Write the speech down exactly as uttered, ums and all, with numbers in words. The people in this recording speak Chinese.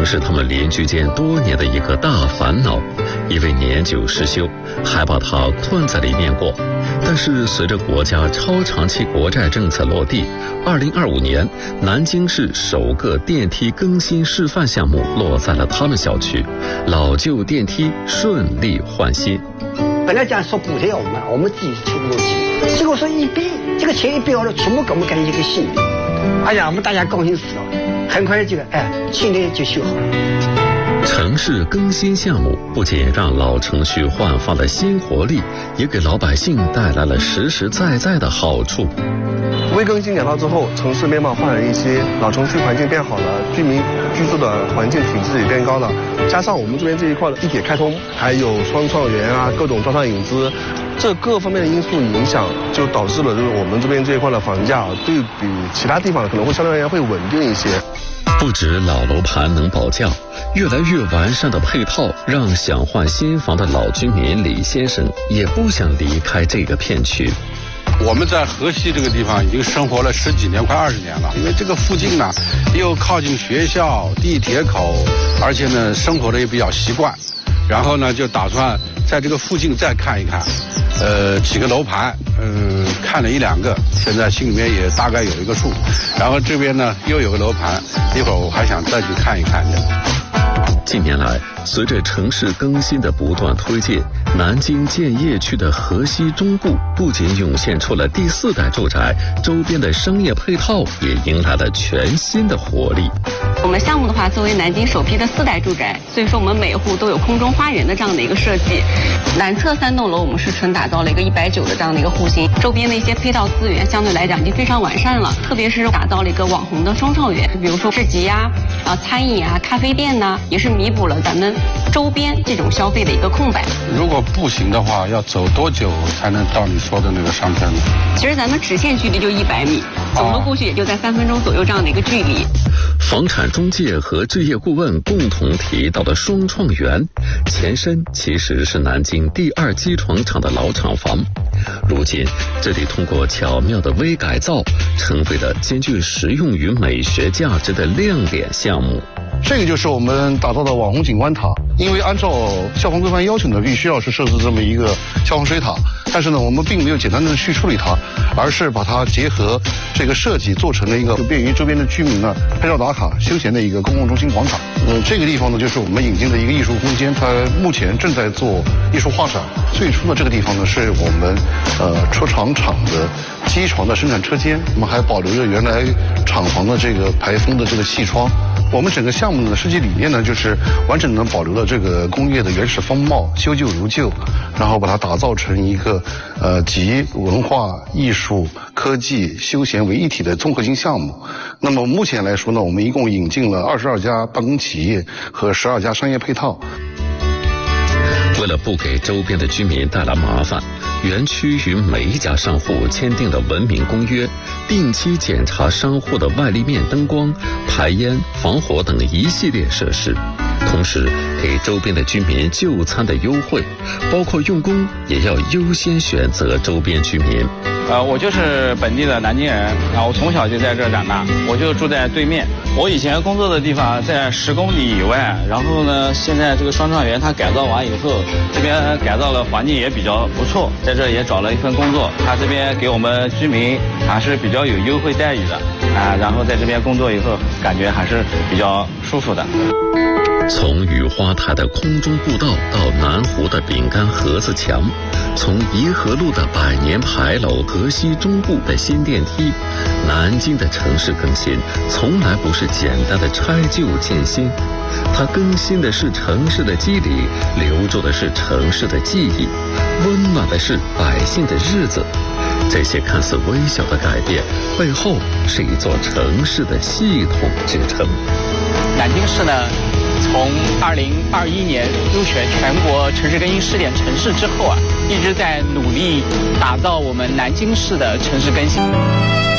曾是他们邻居间多年的一个大烦恼，因为年久失修，还把它困在里面过。但是随着国家超长期国债政策落地，二零二五年南京市首个电梯更新示范项目落在了他们小区，老旧电梯顺利换新。 本来讲说补贴我们，我们自己出不过去，结果说一笔这个钱一笔好了，全部给我们改成一个新的，哎呀，我们大家高兴死了，很快这个哎，去年就修好了。 城市更新项目不仅让老城区焕发了新活力，也给老百姓带来了实实在在的好处。 微更新两套之后，城市面貌换了一些，老城区环境变好了，居民居住的环境品质也变高了。加上我们这边这一块的地铁开通，还有双创园啊，各种招商引资，这各方面的因素影响，就导致了就是我们这边这一块的房价对比其他地方可能会相对而言会稳定一些。 不止老楼盘能保价，越来越完善的配套让想换新房的老居民李先生也不想离开这个片区。 我们在河西这个地方已经生活了十几年，快二十年了。因为这个附近呢，又靠近学校、地铁口，而且呢，生活的也比较习惯。然后呢，就打算在这个附近再看一看，呃，几个楼盘，嗯、呃，看了一两个，现在心里面也大概有一个数。然后这边呢，又有个楼盘，一会儿我还想再去看一看的。 近年来，随着城市更新的不断推进，南京建邺区的河西中部不仅涌现出了第四代住宅，周边的商业配套也迎来了全新的活力。 我们项目的话，作为南京首批的四代住宅，所以说我们每户都有空中花园的这样的一个设计。南侧三栋楼我们是纯打造了一个一百九的这样的一个户型，周边的一些配套资源相对来讲已经非常完善了，特别是打造了一个网红的双创园，比如说市集呀、啊餐饮啊、咖啡店呐、啊，也是弥补了咱们周边这种消费的一个空白。 如果步行的话，要走多久才能到你说的那个商圈呢？ 其实咱们直线距离就一百米，走路过去也就在三分钟左右这样的一个距离。 房产中介和置业顾问共同提到的双创园，前身其实是南京第二机床厂的老厂房，如今这里通过巧妙的微改造，成为了兼具实用与美学价值的亮点项目。 这个就是我们打造的网红景观塔，因为按照消防规范要求呢，必须要是设置这么一个消防水塔，但是呢，我们并没有简单的去处理它，而是把它结合这个设计做成了一个便于周边的居民呢拍照打卡、休闲的一个公共中心广场。呃，这个地方呢，就是我们引进的一个艺术空间，它目前正在做艺术画展。最初的这个地方呢，是我们呃车厂厂的机床的生产车间，我们还保留着原来厂房的这个排风的这个气窗。我们整个项目的设计理念呢，就是完整的保留了这个工业的原始风貌，修旧如旧，然后把它打造成一个呃集文化艺术、科技、休闲为一体的综合性项目。那么目前来说呢，我们一共引进了二十二家办公企业和十二家商业配套。 为了不给周边的居民带来麻烦，园区与每一家商户签订了文明公约，定期检查商户的外立面灯光、排烟、防火等一系列设施，同时给周边的居民就餐的优惠，包括用工也要优先选择周边居民。 呃，我就是本地的南京人，然后我从小就在这儿长大，我就住在对面。我以前工作的地方在十公里以外，然后呢，现在这个双创园它改造完以后，这边改造了环境也比较不错，在这也找了一份工作，他这边给我们居民还是比较有优惠待遇的啊，然后在这边工作以后，感觉还是比较舒服的。 从雨花台的空中步道到南湖的饼干盒子墙，从颐和路的百年牌楼、河西中部的新电梯，南京的城市更新从来不是简单的拆旧建新，它更新的是城市的肌理，留住的是城市的记忆，温暖的是百姓的日子。这些看似微小的改变，背后是一座城市的系统支撑。 南京市呢，从二零二一年入选全国城市更新试点城市之后啊，一直在努力打造我们南京市的城市更新。